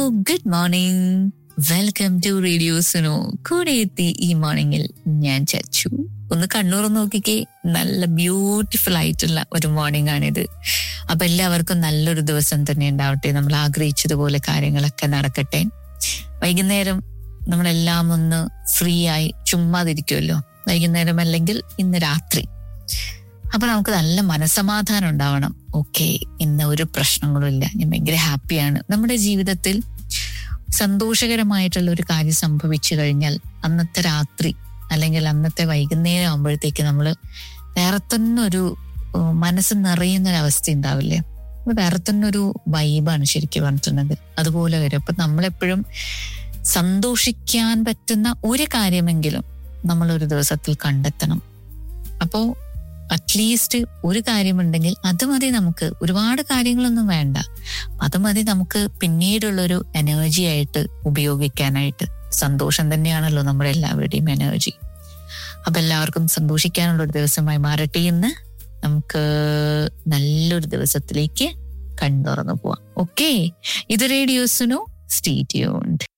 Good morning. Welcome to radio Suno. കൂടെ എത്തി ഈ മോർണിംഗിൽ ഞാൻ ചച്ചു. ഒന്ന് കണ്ണൂർ നോക്കിക്കേ, നല്ല ബ്യൂട്ടിഫുൾ ആയിട്ടുള്ള ഒരു മോർണിംഗ് ആണിത്. അപ്പൊ എല്ലാവർക്കും നല്ലൊരു ദിവസം തന്നെ ഉണ്ടാവട്ടെ. നമ്മൾ ആഗ്രഹിച്ചതുപോലെ കാര്യങ്ങളൊക്കെ നടക്കട്ടെ. വൈകുന്നേരം നമ്മളെല്ലാം ഒന്ന് ഫ്രീ ആയി ചുമ്മാതിരിക്കുമല്ലോ, വൈകുന്നേരം അല്ലെങ്കിൽ ഇന്ന് രാത്രി. അപ്പൊ നമുക്ക് നല്ല മനസ്സമാധാനം ഉണ്ടാവണം. ഓക്കെ, ഇന്ന് ഒരു പ്രശ്നങ്ങളും ഇല്ല, ഞാൻ ഭയങ്കര ഹാപ്പിയാണ്. നമ്മുടെ ജീവിതത്തിൽ സന്തോഷകരമായിട്ടുള്ള ഒരു കാര്യം സംഭവിച്ചു കഴിഞ്ഞാൽ അന്നത്തെ രാത്രി അല്ലെങ്കിൽ അന്നത്തെ വൈകുന്നേരം ആകുമ്പോഴത്തേക്ക് നമ്മൾ വേറെ തന്നെ ഒരു മനസ്സ് നിറയുന്നൊരവസ്ഥ ഉണ്ടാവില്ലേ? വേറെ തന്നെ ഒരു വൈബാണ് ശരിക്കും പറഞ്ഞിട്ടുണ്ടെങ്കിൽ. അതുപോലെ വരും. അപ്പൊ നമ്മളെപ്പോഴും സന്തോഷിക്കാൻ പറ്റുന്ന ഒരു കാര്യമെങ്കിലും നമ്മളൊരു ദിവസത്തിൽ കണ്ടെത്തണം. അപ്പോ അറ്റ്ലീസ്റ്റ് ഒരു കാര്യമുണ്ടെങ്കിൽ അത് മതി നമുക്ക്. ഒരുപാട് കാര്യങ്ങളൊന്നും വേണ്ട, അത് മതി നമുക്ക് പിന്നീടുള്ളൊരു എനർജി ആയിട്ട് ഉപയോഗിക്കാനായിട്ട്. സന്തോഷം തന്നെയാണല്ലോ നമ്മുടെ എല്ലാവരുടെയും എനർജി. അപ്പൊ എല്ലാവർക്കും സന്തോഷിക്കാനുള്ള ഒരു ദിവസമായി മാറട്ടെ. ഇന്ന് നമുക്ക് നല്ലൊരു ദിവസത്തിലേക്ക് കണ്ണുറന്നു പോവാം. ഓക്കെ, ഇത് റേഡിയോ സുനോ. Stay tuned.